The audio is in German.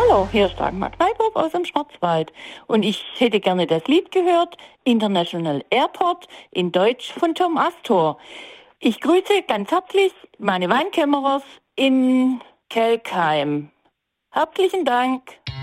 Hallo, hier ist Dagmar Kneiburg aus dem Schwarzwald und ich hätte gerne das Lied gehört, International Airport, in Deutsch von Tom Astor. Ich grüße ganz herzlich meine Weinkämmerers in Kelkheim. Herzlichen Dank.